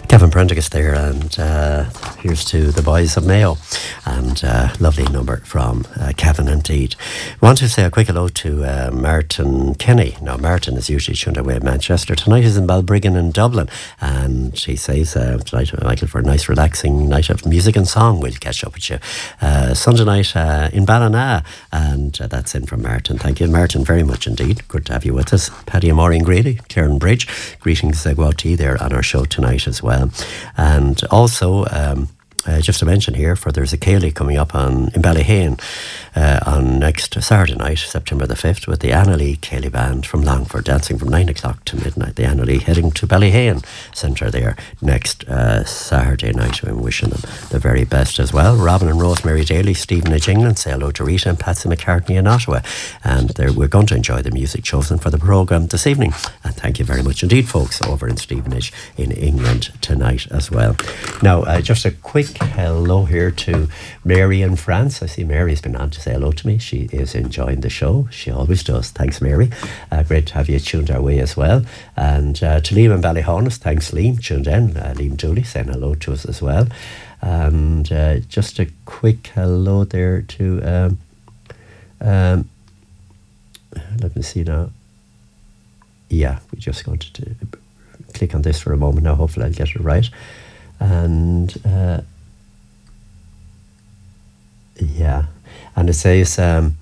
Kevin Prendergast there, and here's to the boys of Mayo, and lovely number from Kevin indeed. I want to say a quick hello to Martin Kenny. Now, Martin is usually tuned away in Manchester. Tonight he's in Balbriggan in Dublin, and he says tonight, Michael, for a nice relaxing night of music and song. We'll catch up with you Sunday night in Ballina, and that's in from Martin. Thank you, Martin, very much indeed. Good to have you with us. Paddy and Maureen Grady, Kieran Bridge, greetings go out to you there on our show tonight as well. And also, just to mention here, for there's a Céilí coming up in Ballyhane on next Saturday night, September the 5th, with the Annalee Céilí Band from Longford, dancing from 9 o'clock to midnight. The Annalee heading to Ballyhane Centre there next Saturday night. I'm wishing them the very best as well. Robin and Rosemary Daly, Stevenage, England, say hello to Rita and Patsy McCartney in Ottawa. And we're going to enjoy the music chosen for the programme this evening. And thank you very much indeed, folks, over in Stevenage in England tonight as well. Now, just a quick hello here to Mary in France. I see Mary's been on to say hello to me. She is enjoying the show. She always does. Thanks, Mary. Great to have you tuned our way as well. And to Liam in Ballyhonus, thanks, Liam, tuned in. Liam Dooley saying hello to us as well. And just a quick hello there to let me see now. Yeah, we're just going to click on this for a moment now. Hopefully I'll get it right. And yeah, and it says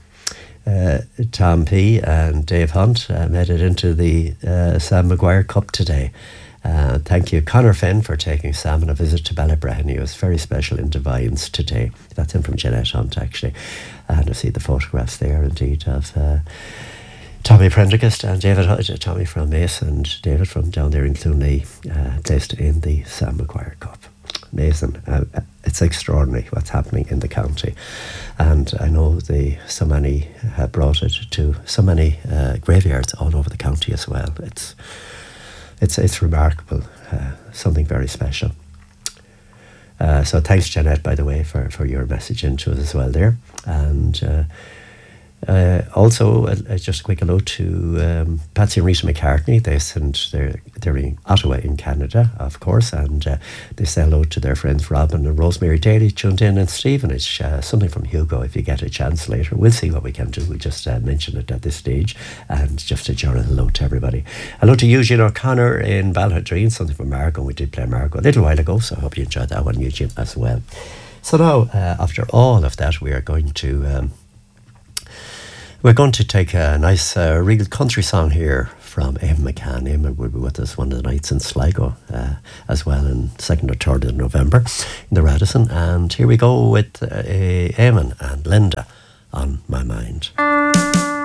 Tom P and Dave Hunt made it into the Sam Maguire Cup today. Thank you, Conor Finn, for taking Sam on a visit to Ballybren. He was very special in Divines today. That's in from Jeanette Hunt, actually. And I see the photographs there, indeed, of Tommy Prendergast and David, Tommy from Mace and David from down there in Clooney, placed in the Sam Maguire Cup. Amazing. It's extraordinary what's happening in the county, and I know so many have brought it to so many graveyards all over the county as well. It's remarkable, something very special. So thanks, Jeanette, by the way, for your message into us as well there. And also, just a quick hello to Patsy and Rita McCartney. They're in Ottawa in Canada, of course, and they say hello to their friends Robin and Rosemary Daly, tuned in, and Stevenage. Something from Hugo if you get a chance later. We'll see what we can do. We'll just mention it at this stage, and just a general hello to everybody. Hello to Eugene O'Connor in Balhadreen, something from Margo. We did play Margo a little while ago, so I hope you enjoyed that one, Eugene, as well. So now, after all of that, we are going to take a nice real country song here from Eamon McCann. Eamon will be with us one of the nights in Sligo as well, in 2nd or 3rd of November in the Radisson. And here we go with Eamon and Linda, On My Mind.